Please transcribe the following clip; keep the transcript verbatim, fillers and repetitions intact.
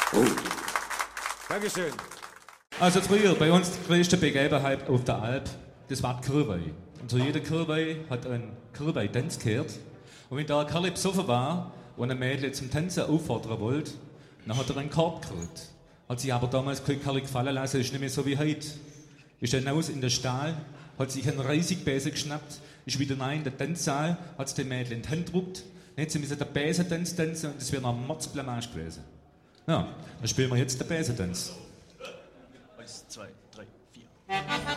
Oh. Dankeschön. Also früher, bei uns die größte Begebenheit auf der Alp, das war die Kirwei. Und zu jeder Kirwei hat ein Kirwei-Tanz gehört. Und wenn da ein Kerl besoffen war und ein Mädel zum Tanzen auffordern wollte, dann hat er einen Korb gekriegt. Hat sich aber damals kein Kerl gefallen lassen, ist nicht mehr so wie heute. Ist dann aus in den Stall, hat sich einen Reissigbesen geschnappt, ist wieder rein in den Tanzsaal, hat es dem Mädel in die Hand gedrückt, dann hat sie müssen den Besentanz tanzen und das wäre noch ein Mordsblamage gewesen. Ja, dann spielen wir jetzt den Besentanz. Eins, zwei, drei, vier.